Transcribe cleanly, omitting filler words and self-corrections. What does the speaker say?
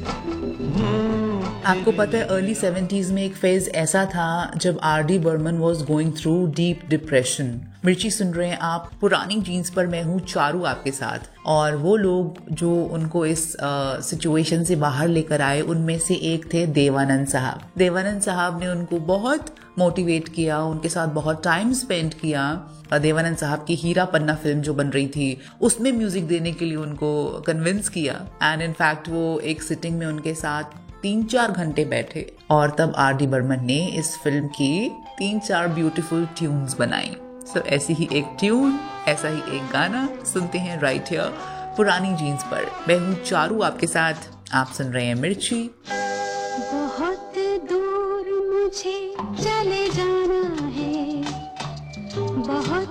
आपको पता है अर्ली 70s में एक फेज ऐसा था जब R.D. Burman was going through deep depression. मिर्ची सुन रहे हैं आप, पुरानी जीन्स पर मैं हूँ चारू आपके साथ। और वो लोग जो उनको इस सिचुएशन से बाहर लेकर आए उनमें से एक थे देवानंद साहब। देवानंद साहब ने उनको बहुत मोटिवेट किया, उनके साथ बहुत टाइम स्पेंड किया। देवानंद साहब की हीरा पन्ना फिल्म जो बन रही थी उसमें म्यूजिक देने के लिए उनको कन्विंस किया। एंड इनफैक्ट वो एक सिटिंग में उनके साथ 3-4 घंटे बैठे और तब R.D. बर्मन ने इस फिल्म की 3-4 ब्यूटीफुल ट्यून्स बनाई। सो ऐसी ही एक ट्यून, ऐसा ही एक गाना सुनते हैं राइट हियर पुरानी जीन्स पर। मैं हूँ चारू आपके साथ, आप सुन रहे हैं मिर्ची।